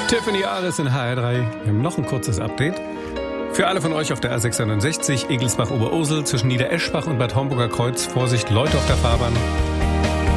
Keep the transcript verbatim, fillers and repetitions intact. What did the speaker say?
Tiffany Ares in H R drei. Wir haben noch ein kurzes Update. Für alle von euch auf der A sechsundneunzig, Egelsbach-Oberursel zwischen Niedereschbach und Bad Homburger Kreuz. Vorsicht, Leute auf der Fahrbahn.